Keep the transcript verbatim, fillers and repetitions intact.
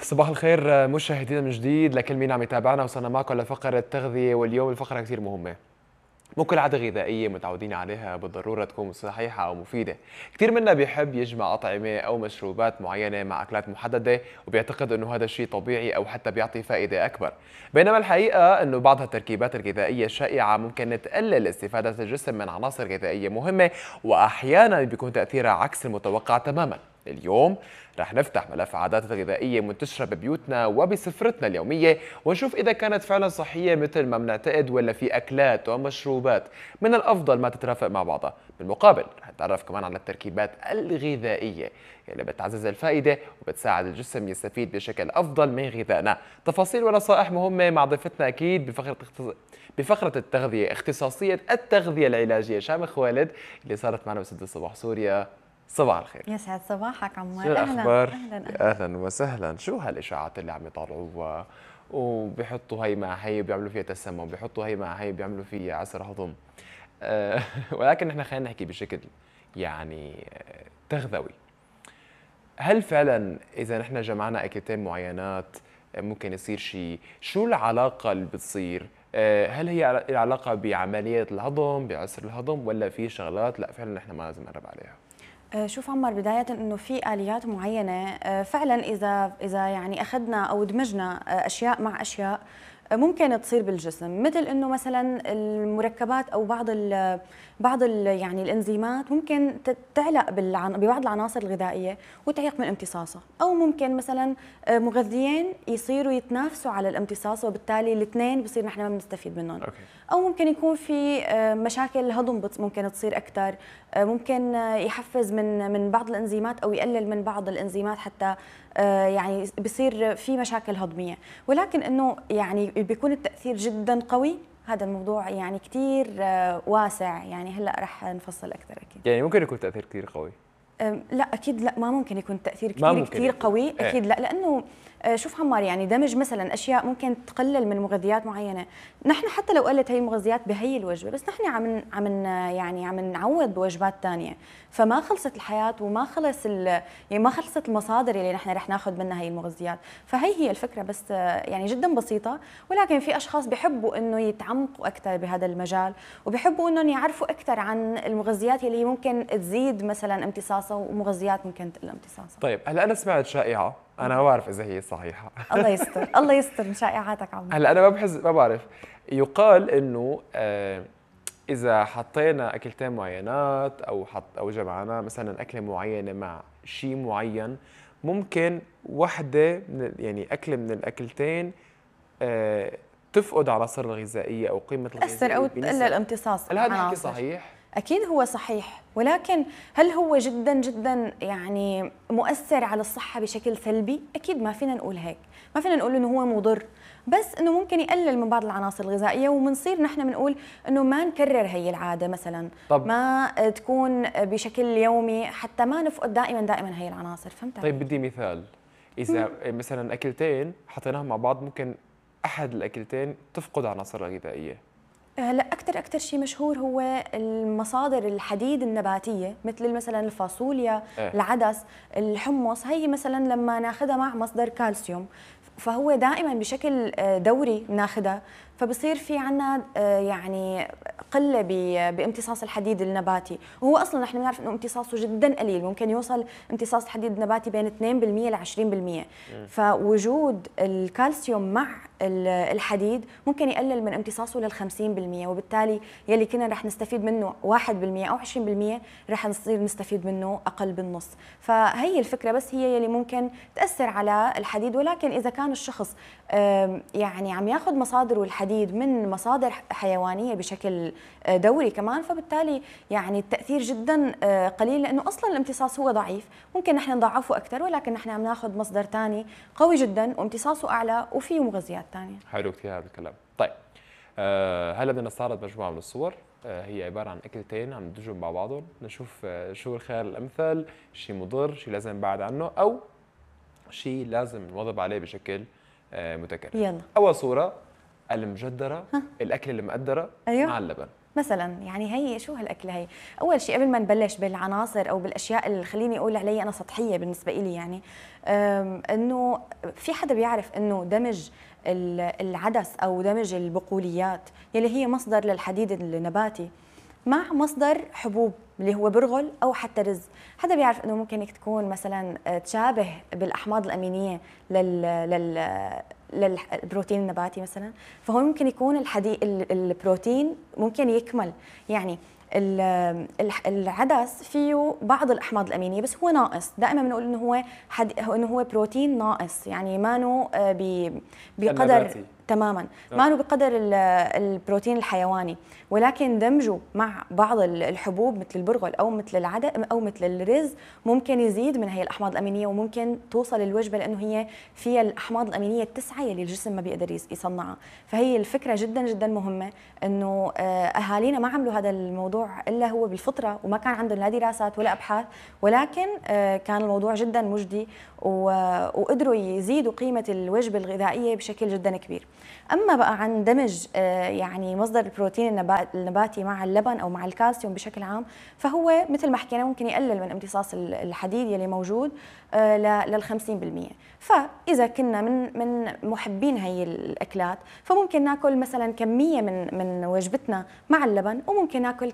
صباح الخير مشاهدينا من جديد لكل مين عم يتابعنا، وصلنا معكم لفقرة التغذية. واليوم الفقرة كثير مهمة. مو كل عادة غذائية متعودين عليها بالضرورة تكون صحيحة أو مفيدة. كثير منا بيحب يجمع أطعمة أو مشروبات معينة مع أكلات محددة، وبيعتقد أنه هذا الشيء طبيعي أو حتى بيعطي فائدة أكبر. بينما الحقيقة أنه بعض التركيبات الغذائية الشائعة ممكن تقلل استفادة الجسم من عناصر غذائية مهمة، وأحيانا بيكون تأثيرها عكس المتوقع تماما. اليوم رح نفتح ملف عادات الغذائية منتشرة ببيوتنا وبسفرتنا اليومية، ونشوف إذا كانت فعلا صحية مثل ما بنعتقد، ولا في أكلات ومشروبات من الأفضل ما تترافق مع بعضها. بالمقابل رح نتعرف كمان على التركيبات الغذائية اللي بتعزز الفائدة وبتساعد الجسم يستفيد بشكل أفضل من غذائنا. تفاصيل ونصائح مهمة مع ضيفتنا أكيد بفقرة اختص... بفقرة التغذية، اختصاصية التغذية العلاجية شامخ خالد اللي صارت معنا بسد الصباح سوريا. صباح الخير. يسعد صباحك عمار. شو الأخبار؟ أهلا أهلا, أهلا وسهلا. شو هالإشاعات اللي عم يطلعوها وبيحطوا هي مع هي بيعملوا فيها تسمم، بيحطوا هي مع هي بيعملوا فيها عسر هضم. أه ولكن نحن خلينا نحكي بشكل يعني تغذوي. هل فعلا إذا نحن جمعنا أكلتين معينات ممكن يصير شيء؟ شو العلاقة اللي بتصير؟ هل هي العلاقة بعملية الهضم، بعسر الهضم، ولا في شغلات لا فعلا نحن ما لازم نقرب عليها؟ شوف عمر، بداية انه في آليات معينة فعلا اذا اذا يعني اخذنا او دمجنا اشياء مع اشياء ممكن تصير بالجسم، مثل انه مثلا المركبات او بعض ال بعض ال يعني الانزيمات ممكن تعلق ببعض العناصر الغذائيه وتعيق من امتصاصها، او ممكن مثلا مغذيين يصيروا يتنافسوا على الامتصاص وبالتالي الاثنين بصير نحن ما بنستفيد منهم. أوكي. او ممكن يكون في مشاكل هضم ممكن تصير اكثر، ممكن يحفز من من بعض الانزيمات او يقلل من بعض الانزيمات حتى يعني بصير في مشاكل هضميه، ولكن انه يعني بيكون التاثير جدا قوي. هذا الموضوع يعني كثير واسع، يعني هلا رح نفصل اكثر اكيد. يعني ممكن يكون تاثير كثير قوي؟ لا اكيد لا، ما ممكن يكون تاثير كثير كثير قوي. اكيد لا، لانه شوف عمار، يعني دمج مثلا اشياء ممكن تقلل من مغذيات معينه. نحن حتى لو قلت هي المغذيات بهي الوجبه، بس نحن عم عم يعني عم نعوض بوجبات ثانيه، فما خلصت الحياه وما خلص يعني ما خلصت المصادر اللي نحن رح ناخذ منها هي المغذيات. فهي هي الفكره، بس يعني جدا بسيطه. ولكن في اشخاص بيحبوا انه يتعمقوا اكثر بهذا المجال، وبيحبوا انهم يعرفوا اكثر عن المغذيات اللي ممكن تزيد مثلا امتصاصها ومغذيات ممكن تقل امتصاصها. طيب هلا انا سمعت شائعه، انا ما بعرف اذا هي صحيحه. الله يستر الله يستر من شائعاتك عم. هلا انا ما بحس ما بعرف. يقال انه آه اذا حطينا اكلتين معينات او حط او جمعنا مثلا اكله معينه مع شيء معين، ممكن وحده من يعني اكله من الاكلتين آه تفقد عناصرها الغذائيه او قيمه الغذائيه، تأثر او تقلل الامتصاص. هل هذا الحكي صحيح؟ أكيد هو صحيح، ولكن هل هو جدا جدا يعني مؤثر على الصحة بشكل سلبي؟ أكيد ما فينا نقول هيك، ما فينا نقول إنه هو مضر، بس إنه ممكن يقلل من بعض العناصر الغذائية، وبنصير نحن بنقول إنه ما نكرر هي العادة مثلا، طب ما تكون بشكل يومي حتى ما نفقد دائما دائما هي العناصر. فهمت؟ طيب بدي مثال. إذا مم. مثلا أكلتين حطيناهم مع بعض، ممكن أحد الأكلتين تفقد عناصرها الغذائية. هلا اكثر اكثر شيء مشهور هو المصادر الحديد النباتيه، مثل مثلا الفاصوليا، اه. العدس، الحمص. هي مثلا لما ناخذها مع مصدر كالسيوم، فهو دائما بشكل دوري بناخذها، فبصير في عنا يعني قله بامتصاص الحديد النباتي، وهو اصلا نحن بنعرف انه امتصاصه جدا قليل، ممكن يوصل امتصاص الحديد النباتي بين اثنين بالمئة ل عشرين بالمئة. فوجود الكالسيوم مع الحديد ممكن يقلل من امتصاصه لل خمسين بالمئة، وبالتالي يلي كنا رح نستفيد منه واحد بالمئة او عشرين بالمئة رح نصير نستفيد منه اقل بالنص. فهي الفكره، بس هي يلي ممكن تاثر على الحديد. ولكن اذا كان الشخص يعني عم ياخذ مصادره الحديد من مصادر حيوانيه بشكل دوري كمان، فبالتالي يعني التاثير جدا قليل، لانه اصلا الامتصاص هو ضعيف، ممكن نحن نضعفه اكثر، ولكن نحن عم ناخذ مصدر ثاني قوي جدا وامتصاصه اعلى وفيه مغذيات ثانيه. حلو كثير هذا الكلام. طيب أه هلا بدنا نستعرض مجموعه من الصور، أه هي عباره عن اكلتين عم ندمجهم مع بعضهم، نشوف أه شو الخيار الامثل، شيء مضر، شيء لازم نبعد عنه، او شيء لازم نواظب عليه بشكل أه متكرر. يلا. اول صوره المجدره، ها. الاكل المقدره. أيوه. مع اللبن مثلا يعني هي شو هالاكله هي؟ اول شيء قبل ما نبلش بالعناصر او بالاشياء اللي خليني اقول عليها انا سطحيه بالنسبه لي، يعني انه في حدا بيعرف انه دمج العدس او دمج البقوليات يلي هي مصدر للحديد النباتي مع مصدر حبوب اللي هو برغل او حتى رز، حدا بيعرف انه ممكن تكون مثلا تشابه بالاحماض الامينيه لل لل للبروتين النباتي مثلا، فهون ممكن يكون الحديد البروتين ممكن يكمل، يعني العدس فيه بعض الاحماض الامينيه بس هو ناقص، دائما بنقول انه هو حد... انه هو بروتين ناقص، يعني ما نو بقدر تماما ما نو بقدر البروتين الحيواني، ولكن دمجه مع بعض الحبوب مثل البرغل او مثل العدس او مثل الرز ممكن يزيد من هي الاحماض الامينيه، وممكن توصل الوجبه لانه هي فيها الاحماض الامينيه التسعه يلي الجسم ما بيقدر يصنعها. فهي الفكره جدا جدا مهمه، انه اهالينا ما عملوا هذا الموضوع الا هو بالفطره، وما كان عندهم لا دراسات ولا ابحاث، ولكن كان الموضوع جدا مجدي وقدروا يزيدوا قيمه الوجبه الغذائيه بشكل جدا كبير. اما بقى عن دمج يعني مصدر البروتين النباتي مع اللبن او مع الكالسيوم بشكل عام، فهو مثل ما حكينا ممكن يقلل من امتصاص الحديد يلي موجود لل خمسين بالمئة. فاذا كنا من من محبين هي الاكلات فممكن ناكل مثلا كميه من من وجبتنا مع اللبن، وممكن ناكل